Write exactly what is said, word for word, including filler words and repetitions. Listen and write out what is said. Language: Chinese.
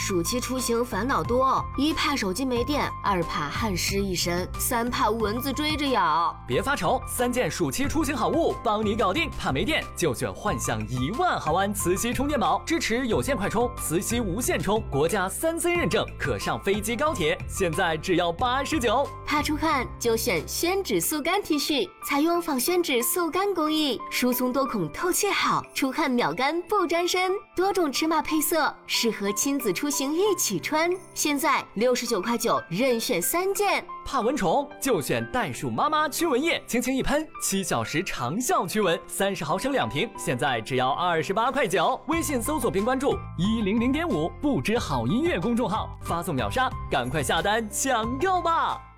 暑期出行烦恼多，一怕手机没电，二怕汗湿一身，三怕蚊子追着咬。 别发愁，三件暑期出行好物帮你搞定。怕没电就选幻象一万毫安磁吸充电宝，支持有线快充、磁吸无线充，国家三 C 认证，可上飞机高铁，现在只要八十九。 怕出汗就选宣纸速干 T 恤，采用仿宣纸速干工艺，疏松多孔，透气好，出汗秒干不沾身，多种尺码配色，适合亲子出行一起穿。现在六十九块九，任选三件。 怕蚊虫就选袋鼠妈妈驱蚊液，轻轻一喷，七小时长效驱蚊，三十毫升两瓶，现在只要二十八块九。微信搜索并关注一零零点五不知好音乐公众号，发送秒杀，赶快下单抢购吧！